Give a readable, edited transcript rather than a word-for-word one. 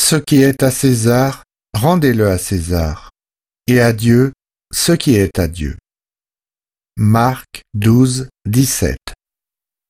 ce qui est à César, rendez-le à César, et à Dieu ce qui est à Dieu. Marc 12, 17.